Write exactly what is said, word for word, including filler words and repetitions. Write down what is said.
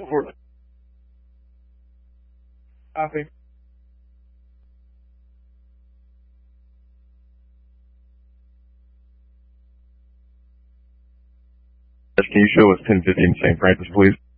For it. Copy. Can you show us ten fifteen Saint Francis, please?